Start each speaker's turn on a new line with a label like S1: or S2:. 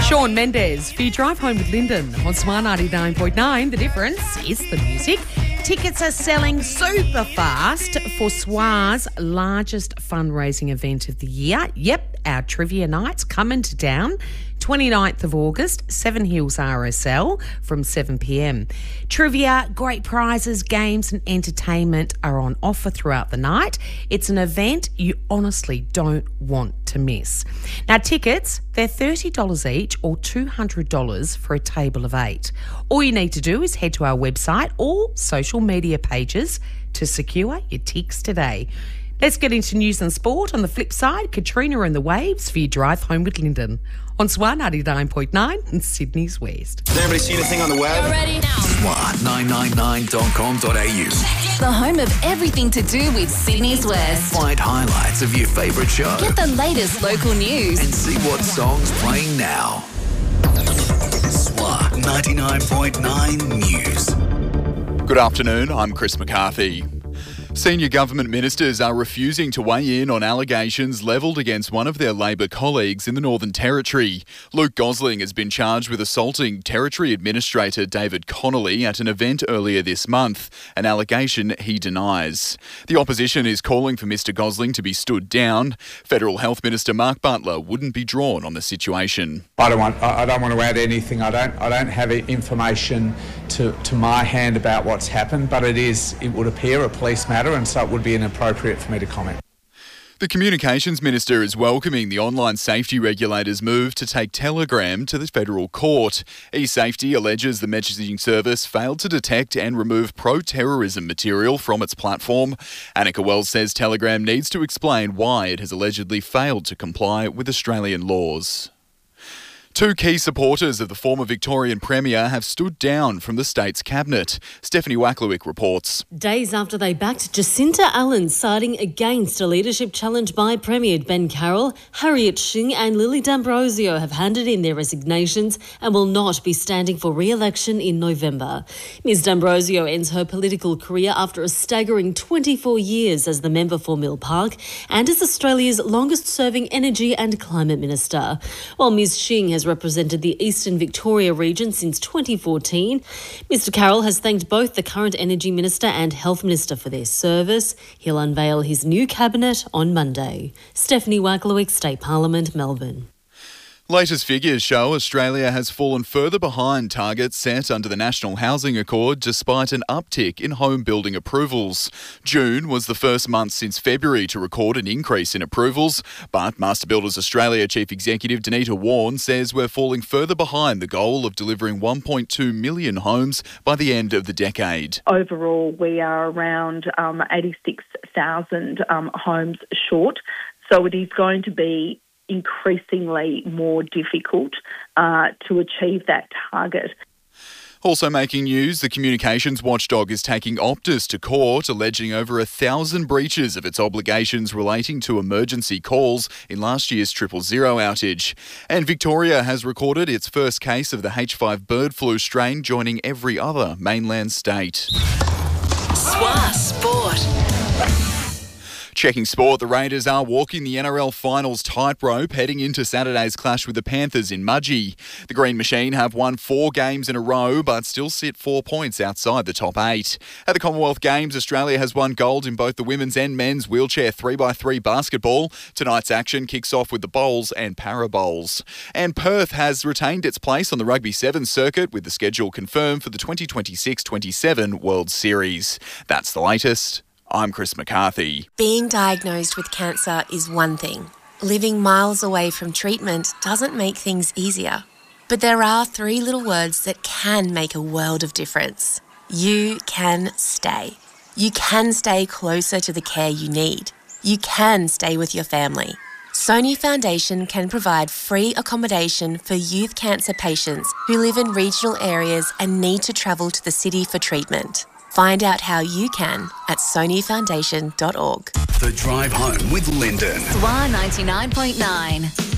S1: Shawn Mendes for your drive home with Lyndon on Smart 99.9. The difference is the music. Tickets are selling super fast for SWA's largest fundraising event of the year. Yep, our trivia night's coming to town. 29th of August, Seven Hills RSL from 7 p.m. Trivia, great prizes, games and entertainment are on offer throughout the night. It's an event you honestly don't want to miss. Now, tickets, they're $30 each or $200 for a table of 8. All you need to do is head to our website or social media pages to secure your tickets today. Let's get into news and sport. On the flip side, Katrina and the Waves for your drive home with Lyndon on SWA 99.9 and Sydney's West.
S2: Has anybody seen anything on the web?
S3: You're ready now.
S4: SWA999.com.au.
S3: The home of everything to do with Sydney's West.
S4: Find highlights of your favourite show.
S3: Get the latest local news.
S4: And see what song's playing now. SWA 99.9 News.
S5: Good afternoon, I'm Chris McCarthy. Senior government ministers are refusing to weigh in on allegations levelled against one of their Labor colleagues in the Northern Territory. Luke Gosling has been charged with assaulting Territory Administrator David Connolly at an event earlier this month, an allegation he denies. The opposition is calling for Mr Gosling to be stood down. Federal Health Minister Mark Butler wouldn't be drawn on the situation.
S6: I don't want to add anything. I don't have information to my hand about what's happened, but it would appear a police matter, and so it would be inappropriate for me to comment.
S5: The Communications Minister is welcoming the online safety regulator's move to take Telegram to the federal court. eSafety alleges the messaging service failed to detect and remove pro-terrorism material from its platform. Annika Wells says Telegram needs to explain why it has allegedly failed to comply with Australian laws. Two key supporters of the former Victorian Premier have stood down from the state's cabinet. Stephanie Wacklewick reports.
S7: Days after they backed Jacinta Allen, siding against a leadership challenge by Premier Ben Carroll, Harriet Shing and Lily D'Ambrosio have handed in their resignations and will not be standing for re-election in November. Ms D'Ambrosio ends her political career after a staggering 24 years as the member for Mill Park and as Australia's longest-serving Energy and Climate Minister. While Ms Shing has represented the Eastern Victoria region since 2014. Mr Carroll has thanked both the current Energy Minister and Health Minister for their service. He'll unveil his new cabinet on Monday. Stephanie Wacklewick, State Parliament, Melbourne.
S5: Latest figures show Australia has fallen further behind targets set under the National Housing Accord despite an uptick in home building approvals. June was the first month since February to record an increase in approvals, but Master Builders Australia Chief Executive Danita Warren says we're falling further behind the goal of delivering 1.2 million homes by the end of the decade.
S8: Overall, we are around 86,000 homes short, so it is going to be increasingly more difficult to achieve that target.
S5: Also making news, the communications watchdog is taking Optus to court, alleging over 1,000 breaches of its obligations relating to emergency calls in last year's 000 outage. And Victoria has recorded its first case of the H5 bird flu strain, joining every other mainland state.
S3: SWA Sport.
S5: Checking sport, the Raiders are walking the NRL Finals tightrope heading into Saturday's clash with the Panthers in Mudgee. The Green Machine have won 4 games in a row but still sit 4 points outside the top 8. At the Commonwealth Games, Australia has won gold in both the women's and men's wheelchair 3x3 basketball. Tonight's action kicks off with the bowls and para bowls. And Perth has retained its place on the Rugby Sevens circuit with the schedule confirmed for the 2026-27 World Series. That's the latest. I'm Chris McCarthy.
S9: Being diagnosed with cancer is one thing. Living miles away from treatment doesn't make things easier. But there are 3 little words that can make a world of difference. You can stay. You can stay closer to the care you need. You can stay with your family. Sony Foundation can provide free accommodation for youth cancer patients who live in regional areas and need to travel to the city for treatment. Find out how you can at sonyfoundation.org.
S4: The Drive Home with Lyndon.
S3: SWA 99.9.